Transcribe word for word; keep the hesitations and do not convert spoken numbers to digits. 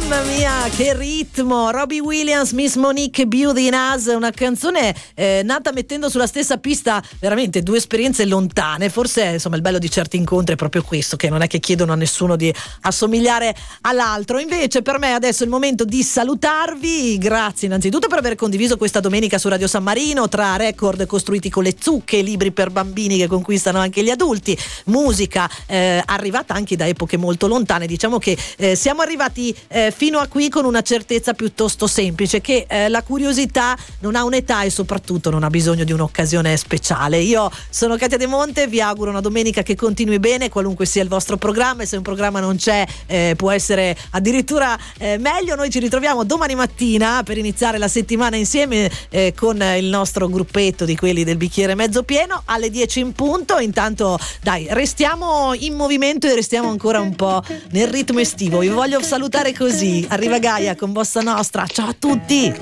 Mamma mia, che ritmo! Robbie Williams, Miss Monique, Beauty in Us, una canzone eh, nata mettendo sulla stessa pista veramente due esperienze lontane. Forse insomma il bello di certi incontri è proprio questo, che non è che chiedono a nessuno di assomigliare all'altro. Invece per me adesso è il momento di salutarvi. Grazie innanzitutto per aver condiviso questa domenica su Radio San Marino, tra record costruiti con le zucche, libri per bambini che conquistano anche gli adulti, musica eh, arrivata anche da epoche molto lontane. Diciamo che eh, siamo arrivati eh, fino a qui con una certezza piuttosto semplice, che eh, la curiosità non ha un'età e soprattutto non ha bisogno di un'occasione speciale. Io sono Katia De Monte, vi auguro una domenica che continui bene qualunque sia il vostro programma, e se un programma non c'è eh, può essere addirittura eh, meglio. Noi ci ritroviamo domani mattina per iniziare la settimana insieme eh, con il nostro gruppetto di quelli del bicchiere mezzo pieno alle dieci in punto. Intanto dai, restiamo in movimento e restiamo ancora un po' nel ritmo estivo. Vi voglio salutare così. Arriva Gaia con Bossa Nostra. Ciao a tutti.